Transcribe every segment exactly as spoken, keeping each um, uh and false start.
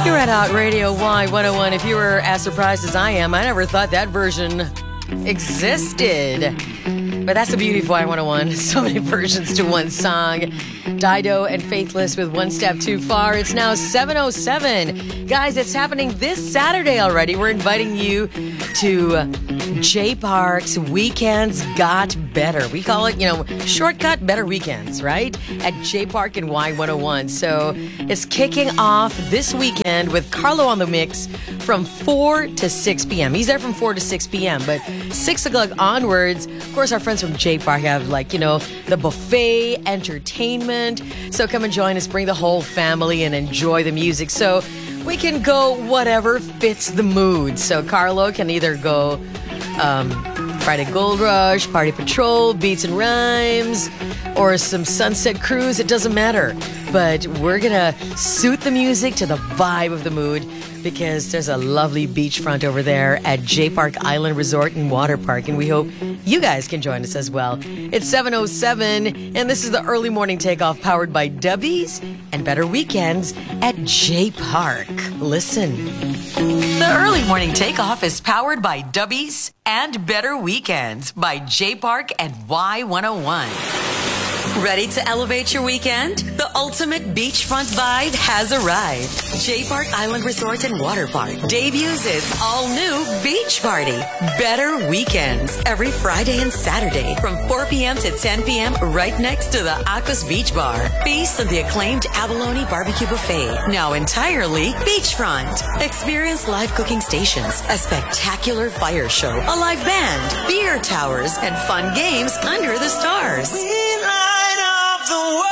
You're at Out Radio Y one oh one. If you were as surprised as I am, I never thought that version existed. But that's the beauty of Y one oh one. So many versions to one song. Dido and Faithless with One Step Too Far. It's now seven oh seven. Guys, it's happening this Saturday already. We're inviting you to J Park's Weekends Got Better. We call it, you know, shortcut better weekends, right? At J Park and Y one oh one. So it's kicking off this weekend with Carlo on the mix from four to six p.m. He's there from four to six p.m. But six o'clock onwards, of course, our friends from J Park have, like, you know, the buffet, entertainment. So come and join us. Bring the whole family and enjoy the music. So we can go whatever fits the mood. So Carlo can either go um, Friday Gold Rush, Party Patrol, Beats and Rhymes, or some Sunset Cruise. It doesn't matter. But we're going to suit the music to the vibe of the mood, because there's a lovely beachfront over there at J Park Island Resort and Water Park, and we hope you guys can join us as well. It's seven oh seven, and this is the early morning takeoff powered by Dubbies and Better Weekends at J Park. Listen. The early morning takeoff is powered by Dubbies and Better Weekends by J Park and Y one oh one. Ready to elevate your weekend? The ultimate beachfront vibe has arrived. J Park Island Resort and Water Park debuts its all-new beach party. Better Weekends every Friday and Saturday from four p.m. to ten p.m. right next to the Acos Beach Bar. Feast on the acclaimed Abalone Barbecue Buffet, now entirely beachfront. Experience live cooking stations, a spectacular fire show, a live band, beer towers, and fun games under the stars. The world.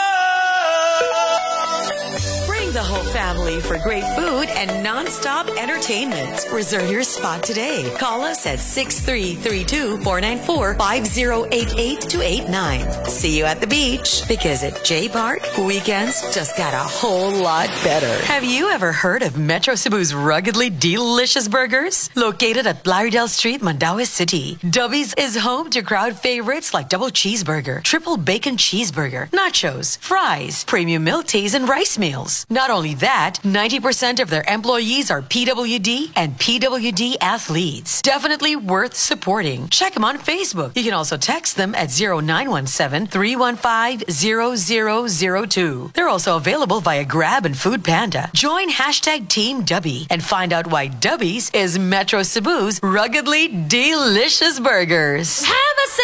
Bring the whole family for great food and non-stop entertainment. Reserve your spot today. Call us at six three three two, four nine four, five zero eight eight to eight nine. See you at the beach, because at J Park, weekends just got a whole lot better. Have you ever heard of Metro Cebu's ruggedly delicious burgers? Located at Blaridel Street, Mandaue City, Dubbies is home to crowd favorites like double cheeseburger, triple bacon cheeseburger, nachos, fries, premium milk teas, and rice meals. Not only that, ninety percent of their employees are P W D and P W D athletes. Definitely worth supporting. Check them on Facebook. You can also text them at zero nine one seven, three one five, zero zero zero two. They're also available via Grab and Food Panda. Join hashtag Team Dubby and find out why Dubbies is Metro Cebu's ruggedly delicious burgers. Have a